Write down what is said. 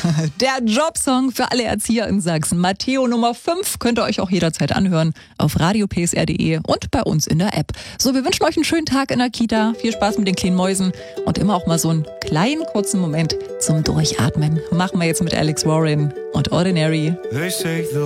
Der Jobsong für alle Erzieher in Sachsen. Matteo Nummer 5 könnt ihr euch auch jederzeit anhören auf radiopsr.de und bei uns in der App. So, wir wünschen euch einen schönen Tag in der Kita. Viel Spaß mit den kleinen Mäusen und immer auch mal so einen kleinen, kurzen Moment zum Durchatmen. Machen wir jetzt mit Alex Warren und Ordinary.